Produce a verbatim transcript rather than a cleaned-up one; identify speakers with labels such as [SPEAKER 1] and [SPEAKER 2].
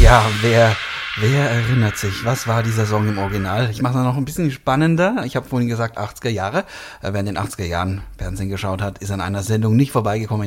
[SPEAKER 1] Ja, wer, wer erinnert sich? Was war dieser Song im Original? Ich mache es noch ein bisschen spannender. Ich habe vorhin gesagt achtziger Jahre. Wer in den achtziger Jahren Fernsehen geschaut hat, ist an einer Sendung nicht vorbeigekommen,